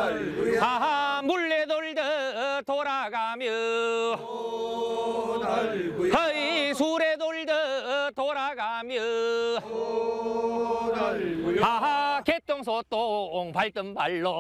아 물레 돌듯 돌아가며 허이 수레 돌듯 돌아가며 아 개똥소똥 밟던 발로